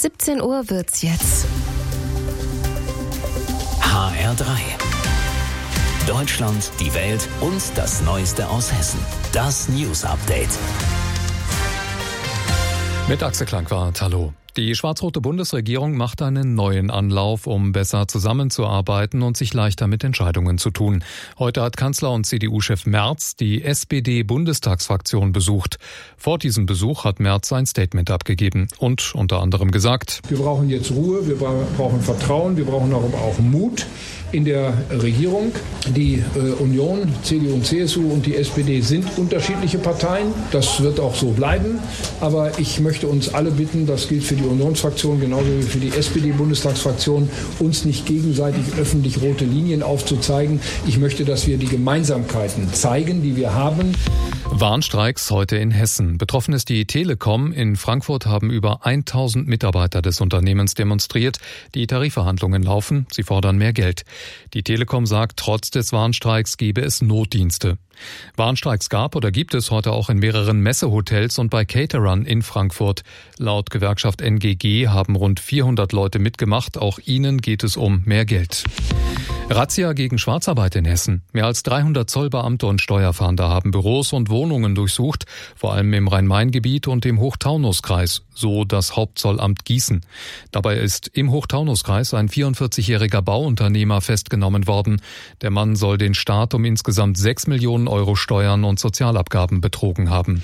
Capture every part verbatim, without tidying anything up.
siebzehn Uhr wird's jetzt. H R drei. Deutschland, die Welt und das Neueste aus Hessen. Das News Update. Mit Axel Klangwart, hallo. Die schwarz-rote Bundesregierung macht einen neuen Anlauf, um besser zusammenzuarbeiten und sich leichter mit Entscheidungen zu tun. Heute hat Kanzler und C D U-Chef Merz die S P D-Bundestagsfraktion besucht. Vor diesem Besuch hat Merz ein Statement abgegeben und unter anderem gesagt: Wir brauchen jetzt Ruhe, wir brauchen Vertrauen, wir brauchen auch Mut in der Regierung. Die äh, Union, C D U und C S U und die S P D sind unterschiedliche Parteien. Das wird auch so bleiben. Aber ich möchte uns alle bitten, das gilt für die Unionsfraktion genauso wie für die S P D-Bundestagsfraktion, uns nicht gegenseitig öffentlich rote Linien aufzuzeigen. Ich möchte, dass wir die Gemeinsamkeiten zeigen, die wir haben. Warnstreiks heute in Hessen. Betroffen ist die Telekom. In Frankfurt haben über tausend Mitarbeiter des Unternehmens demonstriert. Die Tarifverhandlungen laufen. Sie fordern mehr Geld. Die Telekom sagt, trotz des Warnstreiks gebe es Notdienste. Warnstreiks gab oder gibt es heute auch in mehreren Messehotels und bei Caterern in Frankfurt. Laut Gewerkschaft N G G haben rund vierhundert Leute mitgemacht. Auch ihnen geht es um mehr Geld. Razzia gegen Schwarzarbeit in Hessen. Mehr als dreihundert Zollbeamte und Steuerfahnder haben Büros und Wohnungen durchsucht, vor allem im Rhein-Main-Gebiet und im Hochtaunuskreis, so das Hauptzollamt Gießen. Dabei ist im Hochtaunuskreis ein vierundvierzigjähriger Bauunternehmer festgenommen worden. Der Mann soll den Staat um insgesamt sechs Millionen Euro Steuern und Sozialabgaben betrogen haben.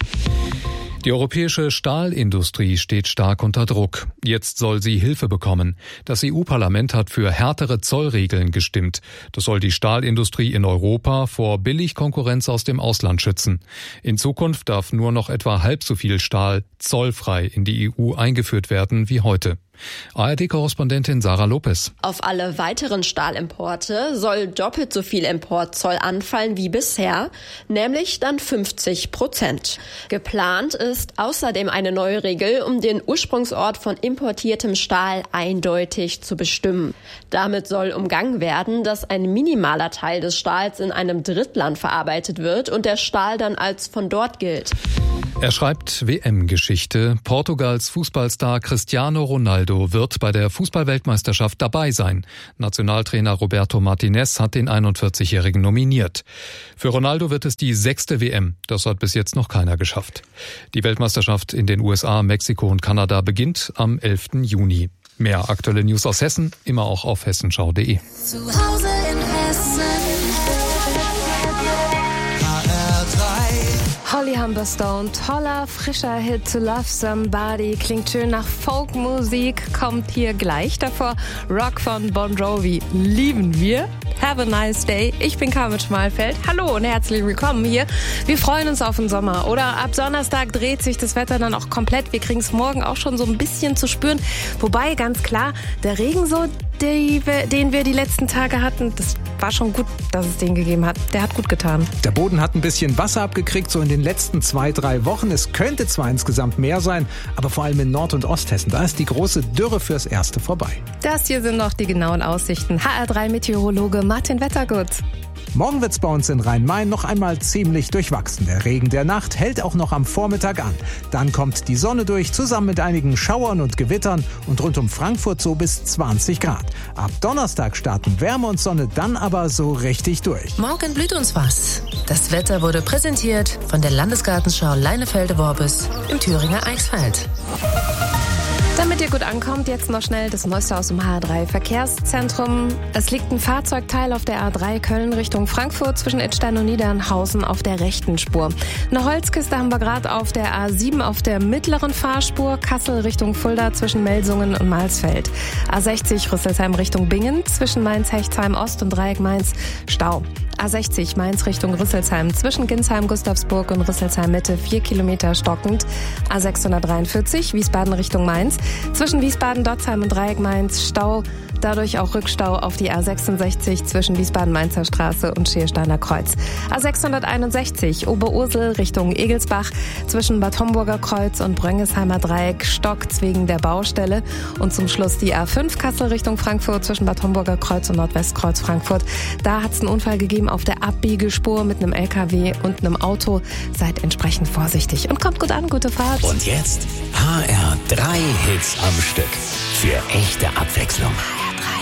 Die europäische Stahlindustrie steht stark unter Druck. Jetzt soll sie Hilfe bekommen. Das E U-Parlament hat für härtere Zollregeln gestimmt. Das soll die Stahlindustrie in Europa vor Billigkonkurrenz aus dem Ausland schützen. In Zukunft darf nur noch etwa halb so viel Stahl zollfrei in die E U eingeführt werden wie heute. A R D-Korrespondentin Sarah Lopez. Auf alle weiteren Stahlimporte soll doppelt so viel Importzoll anfallen wie bisher, nämlich dann fünfzig Prozent. Geplant ist außerdem eine neue Regel, um den Ursprungsort von importiertem Stahl eindeutig zu bestimmen. Damit soll umgangen werden, dass ein minimaler Teil des Stahls in einem Drittland verarbeitet wird und der Stahl dann als von dort gilt. Er schreibt W M-Geschichte. Portugals Fußballstar Cristiano Ronaldo wird bei der Fußballweltmeisterschaft dabei sein. Nationaltrainer Roberto Martinez hat den einundvierzigjährigen nominiert. Für Ronaldo wird es die sechste W M. Das hat bis jetzt noch keiner geschafft. Die Weltmeisterschaft in den U S A, Mexiko und Kanada beginnt am elften Juni. Mehr aktuelle News aus Hessen, immer auch auf hessenschau punkt de. Zu Hause in Hessen. Holly Humberstone, toller, frischer Hit To Love Somebody, klingt schön nach Folkmusik, kommt hier gleich davor. Rock von Bon Jovi, lieben wir. Have a nice day. Ich bin Carmen Schmalfeld. Hallo und herzlich willkommen hier. Wir freuen uns auf den Sommer, oder? Ab Donnerstag dreht sich das Wetter dann auch komplett. Wir kriegen es morgen auch schon so ein bisschen zu spüren. Wobei, ganz klar, der Regen so, die, den wir die letzten Tage hatten, das war schon gut, dass es den gegeben hat. Der hat gut getan. Der Boden hat ein bisschen Wasser abgekriegt, so in den letzten zwei, drei Wochen. Es könnte zwar insgesamt mehr sein, aber vor allem in Nord- und Osthessen, da ist die große Dürre fürs Erste vorbei. Das hier sind noch die genauen Aussichten. H R drei Meteorologe Martin Wettergut. Morgen wird's bei uns in Rhein-Main noch einmal ziemlich durchwachsen. Der Regen der Nacht hält auch noch am Vormittag an. Dann kommt die Sonne durch, zusammen mit einigen Schauern und Gewittern und rund um Frankfurt so bis zwanzig Grad. Ab Donnerstag starten Wärme und Sonne dann aber so richtig durch. Morgen blüht uns was. Das Wetter wurde präsentiert von der Landesgartenschau Leinefelde-Worbis im Thüringer Eichsfeld. Damit ihr gut ankommt, jetzt noch schnell das Neueste aus dem H R drei Verkehrszentrum. Es liegt ein Fahrzeugteil auf der A drei Köln Richtung Frankfurt zwischen Idstein und Niedernhausen auf der rechten Spur. Eine Holzkiste haben wir gerade auf der A sieben auf der mittleren Fahrspur, Kassel Richtung Fulda zwischen Melsungen und Malsfeld. A sechzig Rüsselsheim Richtung Bingen zwischen Mainz-Hechtsheim Ost und Dreieck Mainz Stau. A sechzig Mainz Richtung Rüsselsheim zwischen Ginsheim, Gustavsburg und Rüsselsheim Mitte vier Kilometer stockend. A sechshundertdreiundvierzig Wiesbaden Richtung Mainz zwischen Wiesbaden, Dotzheim und Dreieck Mainz Stau. Dadurch auch Rückstau auf die A sechsundsechzig zwischen Wiesbaden-Mainzer Straße und Schiersteiner Kreuz. A sechshunderteinundsechzig Oberursel Richtung Egelsbach zwischen Bad Homburger Kreuz und Bröngesheimer Dreieck stockt wegen der Baustelle. Und zum Schluss die A fünf Kassel Richtung Frankfurt zwischen Bad Homburger Kreuz und Nordwestkreuz Frankfurt. Da hat es einen Unfall gegeben auf der Abbiegespur mit einem L K W und einem Auto. Seid entsprechend vorsichtig und kommt gut an, gute Fahrt. Und jetzt H R drei. Drei Hits am Stück. Für echte Abwechslung.